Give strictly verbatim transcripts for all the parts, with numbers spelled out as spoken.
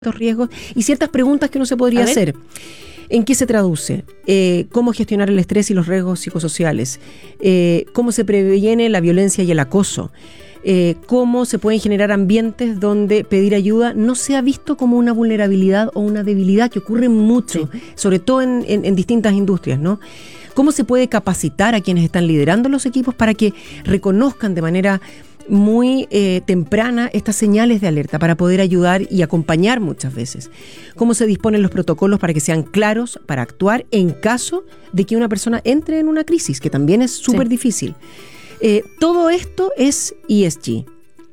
estos riesgos y ciertas preguntas que uno se podría hacer. ¿En qué se traduce? Eh, ¿Cómo gestionar el estrés y los riesgos psicosociales? Eh, ¿Cómo se previene la violencia y el acoso? Eh, ¿Cómo se pueden generar ambientes donde pedir ayuda no sea visto como una vulnerabilidad o una debilidad que ocurre mucho, sí. sobre todo en, en, en distintas industrias, ¿no? ¿Cómo se puede capacitar a quienes están liderando los equipos para que reconozcan de manera muy eh, temprana estas señales de alerta para poder ayudar y acompañar muchas veces? ¿Cómo se disponen los protocolos para que sean claros para actuar en caso de que una persona entre en una crisis, que también es súper sí. difícil? Eh, todo esto es E S G.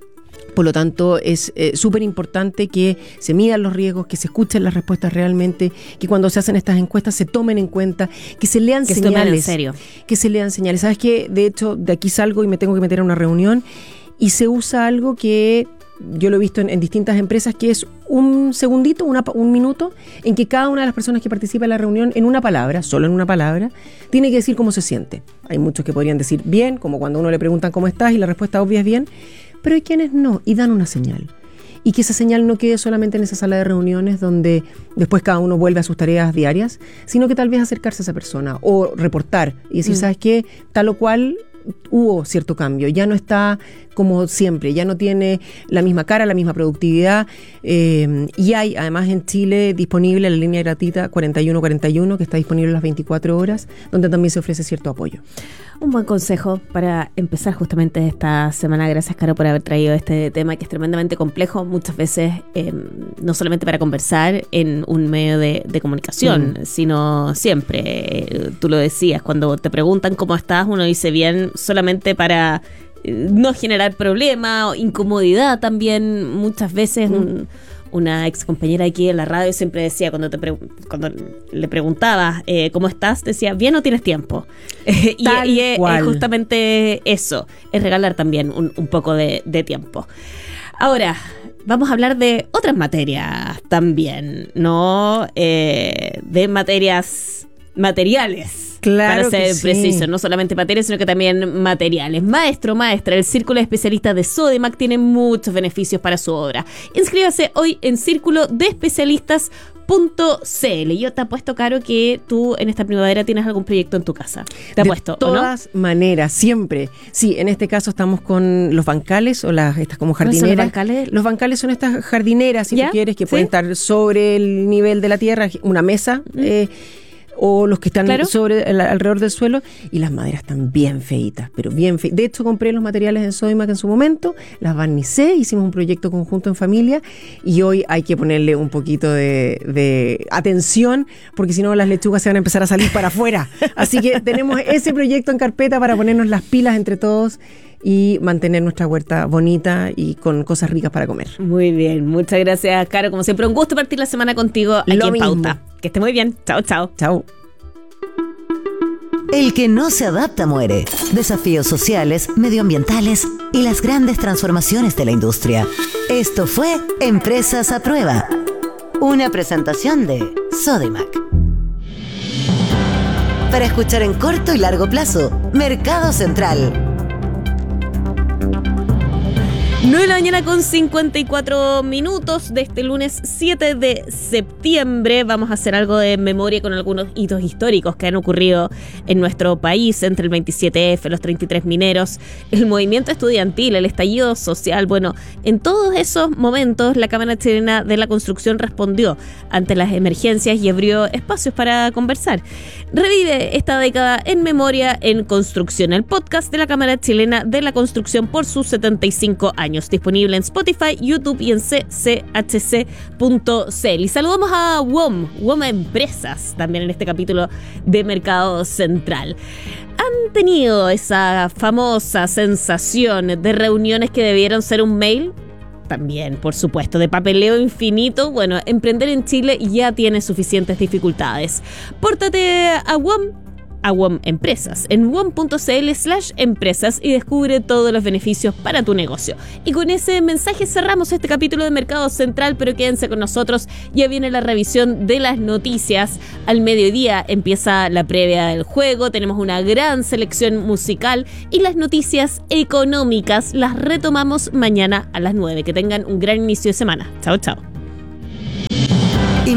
Por lo tanto, es eh, súper importante que se midan los riesgos, que se escuchen las respuestas realmente, que cuando se hacen estas encuestas se tomen en cuenta, que se lean que señales. Se tomen en serio. Que se lean señales. ¿Sabes qué? De hecho, de aquí salgo y me tengo que meter a una reunión y se usa algo que yo lo he visto en, en distintas empresas, que es un segundito, una, un minuto, en que cada una de las personas que participa en la reunión, en una palabra, solo en una palabra, tiene que decir cómo se siente. Hay muchos que podrían decir bien, como cuando a uno le preguntan cómo estás y la respuesta obvia es bien, pero hay quienes no, y dan una señal. Y que esa señal no quede solamente en esa sala de reuniones donde después cada uno vuelve a sus tareas diarias, sino que tal vez acercarse a esa persona o reportar y decir, mm. ¿sabes qué? Tal o cual hubo cierto cambio, ya no está como siempre, ya no tiene la misma cara, la misma productividad, eh, y hay además en Chile disponible la línea gratuita cuarenta y uno cuarenta y uno, que está disponible las veinticuatro horas, donde también se ofrece cierto apoyo. Un buen consejo para empezar justamente esta semana. Gracias, Caro, por haber traído este tema que es tremendamente complejo, muchas veces eh, no solamente para conversar en un medio de, de comunicación, mm. sino siempre. Eh, tú lo decías, cuando te preguntan cómo estás, uno dice bien solamente para eh, no generar problema o incomodidad también. Muchas veces mm. un, una ex compañera aquí en la radio siempre decía, cuando te pre- cuando le preguntabas eh, ¿cómo estás? Decía, ¿bien o tienes tiempo? y y es, es justamente eso, es regalar también un, un poco de, de tiempo. Ahora, vamos a hablar de otras materias también, ¿no? Eh, de materias materiales. Claro, para ser sí. preciso, no solamente materias, sino que también materiales. Maestro, maestra, el Círculo de Especialistas de Sodimac tiene muchos beneficios para su obra. Inscríbase hoy en círculo de especialistas punto c l. Yo te apuesto, Caro, que tú en esta primavera tienes algún proyecto en tu casa. Te apuesto, de todas ¿no? maneras, siempre. Sí, en este caso estamos con los bancales o las estas como jardineras. ¿Son los bancales? Los bancales son estas jardineras, si ¿Ya? tú quieres, que ¿Sí? pueden estar sobre el nivel de la tierra, una mesa, mm. eh, o los que están ¿Claro? sobre el, alrededor del suelo, y las maderas están bien feitas, pero bien feitas. De hecho, compré los materiales en Sodimac en su momento, las barnicé, hicimos un proyecto conjunto en familia, y hoy hay que ponerle un poquito de, de atención, porque si no las lechugas se van a empezar a salir para afuera. Así que tenemos ese proyecto en carpeta para ponernos las pilas entre todos y mantener nuestra huerta bonita y con cosas ricas para comer. Muy bien, muchas gracias, Caro. Como siempre, un gusto partir la semana contigo aquí Lo en mismo. Pauta. Que esté muy bien. Chao, chao. Chao. El que no se adapta muere. Desafíos sociales, medioambientales y las grandes transformaciones de la industria. Esto fue Empresas a Prueba. Una presentación de Sodimac. Para escuchar en corto y largo plazo, Mercado Central. nueve de la mañana con cincuenta y cuatro minutos de este lunes siete de septiembre. Vamos a hacer algo de memoria con algunos hitos históricos que han ocurrido en nuestro país entre el veintisiete efe, los treinta y tres mineros, el movimiento estudiantil, el estallido social. Bueno, en todos esos momentos la Cámara Chilena de la Construcción respondió ante las emergencias y abrió espacios para conversar. Revive esta década en memoria en Construcción, el podcast de la Cámara Chilena de la Construcción por sus setenta y cinco años. Disponible en Spotify, YouTube y en c c h c punto c l. Y saludamos a W O M, W O M Empresas, también en este capítulo de Mercado Central. ¿Han tenido esa famosa sensación de reuniones que debieron ser un mail? También, por supuesto, de papeleo infinito. Bueno, emprender en Chile ya tiene suficientes dificultades. Pórtate a W O M, a W O M Empresas en w o m punto c l slash empresas y descubre todos los beneficios para tu negocio. Y con ese mensaje cerramos este capítulo de Mercado Central, pero quédense con nosotros, ya viene la revisión de las noticias. Al mediodía empieza la previa del juego, tenemos una gran selección musical y las noticias económicas las retomamos mañana a las nueve. Que tengan un gran inicio de semana. Chao, chao.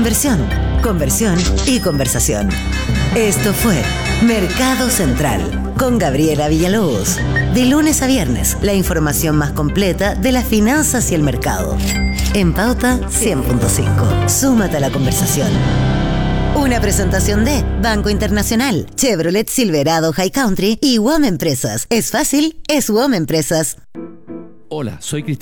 Inversión, conversión y conversación. Esto fue Mercado Central con Gabriela Villalobos. De lunes a viernes, la información más completa de las finanzas y el mercado. En Pauta cien punto cinco. Súmate a la conversación. Una presentación de Banco Internacional, Chevrolet Silverado High Country y W O M Empresas. Es fácil, es W O M Empresas. Hola, soy Cristian.